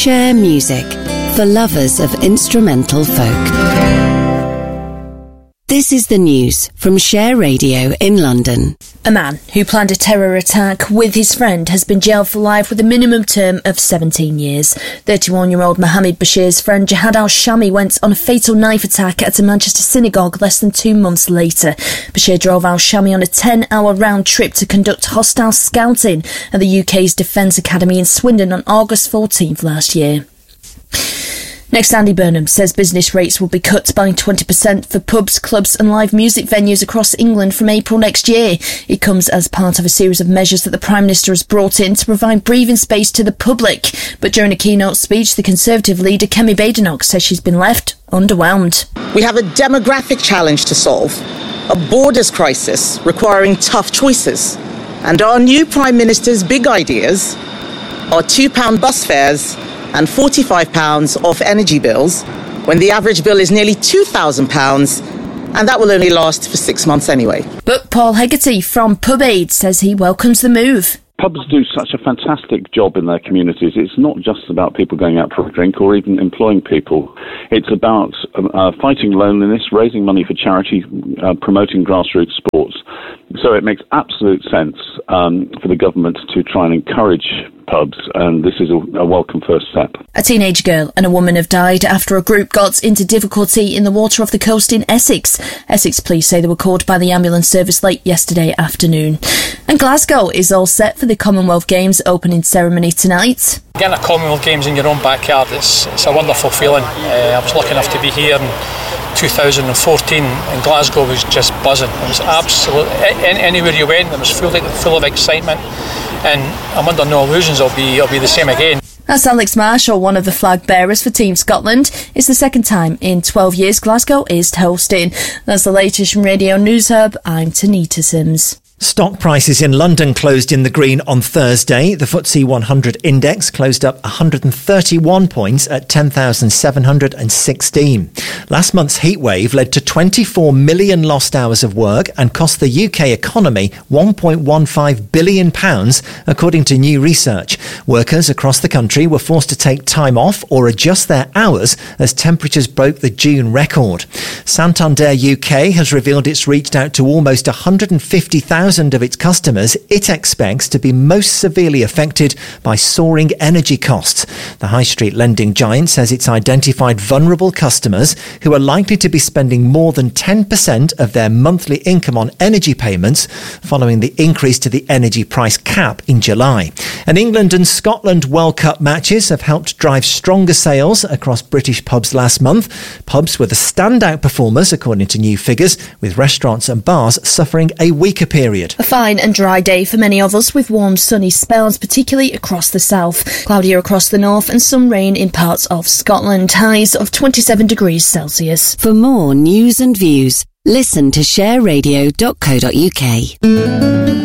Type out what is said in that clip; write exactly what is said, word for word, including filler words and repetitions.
Share Music, for lovers of instrumental folk. This is the news from Share Radio in London. A man who planned a terror attack with his friend has been jailed for life with a minimum term of seventeen years. thirty-one-year-old Mohammed Bashir's friend Jihad al-Shami went on a fatal knife attack at a Manchester synagogue less than two months later. Bashir drove al-Shami on a ten-hour round trip to conduct hostile scouting at the U K's Defence Academy in Swindon on August fourteenth last year. Next, Andy Burnham says business rates will be cut by twenty percent for pubs, clubs and live music venues across England from April next year. It comes as part of a series of measures that the Prime Minister has brought in to provide breathing space to the public. But during a keynote speech, the Conservative leader Kemi Badenoch says she's been left underwhelmed. We have a demographic challenge to solve, a borders crisis requiring tough choices. And our new Prime Minister's big ideas are two pound bus fares and forty-five pounds off energy bills, when the average bill is nearly two thousand pounds, and that will only last for six months anyway. But Paul Hegarty from Pub Aid says he welcomes the move. Pubs do such a fantastic job in their communities. It's not just about people going out for a drink or even employing people. It's about uh, fighting loneliness, raising money for charity, uh, promoting grassroots sports. So it makes absolute sense um, for the government to try and encourage pubs, and this is a, a welcome first step. A teenage girl and a woman have died after a group got into difficulty in the water off the coast in Essex. Essex police say they were called by the ambulance service late yesterday afternoon. And Glasgow is all set for the Commonwealth Games opening ceremony tonight. Getting a Commonwealth Games in your own backyard, it's, it's a wonderful feeling. Uh, I was lucky enough to be here in two thousand fourteen, and Glasgow was just buzzing. It was absolute. Anywhere you went, it was full, full of excitement, and I'm under no illusions it'll be it'll be the same again. That's Alex Marshall, one of the flag bearers for Team Scotland. It's the second time in twelve years Glasgow is hosting. That's the latest from Radio News Hub. I'm Tanita Sims. Stock prices in London closed in the green on Thursday. The F T S E one hundred index closed up one hundred thirty-one points at ten thousand seven hundred sixteen. Last month's heatwave led to twenty-four million lost hours of work and cost the U K economy one point one five billion pounds, according to new research. Workers across the country were forced to take time off or adjust their hours as temperatures broke the June record. Santander U K has revealed it's reached out to almost one hundred fifty thousand of its customers it expects to be most severely affected by soaring energy costs. The high street lending giant says it's identified vulnerable customers who are likely to be spending more than ten percent of their monthly income on energy payments following the increase to the energy price cap in July. And England and Scotland World Cup matches have helped drive stronger sales across British pubs last month. Pubs were the standout performers according to new figures, with restaurants and bars suffering a weaker period. A fine and dry day for many of us, with warm sunny spells, particularly across the south. Cloudier across the north and some rain in parts of Scotland. Highs of twenty-seven degrees Celsius. For more news and views, listen to share radio dot co dot uk.